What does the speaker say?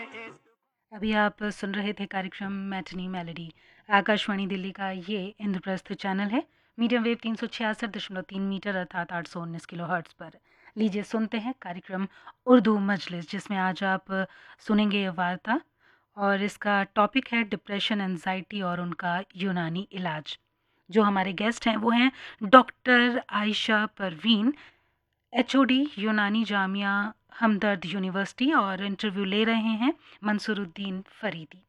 अभी आप सुन रहे थे कार्यक्रम मैटिनी मेलोडी। आकाशवाणी दिल्ली का ये इंद्रप्रस्थ चैनल है। मीडियम वेव 366.3 मीटर अर्थात 819 किलोहर्ट्ज़ पर। लीजिए सुनते हैं कार्यक्रम उर्दू मजलिस, जिसमें आज आप सुनेंगे ये वार्ता और इसका टॉपिक है डिप्रेशन, एंजाइटी और उनका यूनानी इलाज। जो हमारे गेस्ट हैं वो हैं डॉक्टर आयशा परवीन, एचओडी यूनानी जामिया हमदर्द यूनिवर्सिटी, और इंटरव्यू ले रहे हैं मंसूरुद्दीन फरीदी।